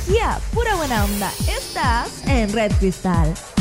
energía, pura buena onda. Estás en Red Cristal.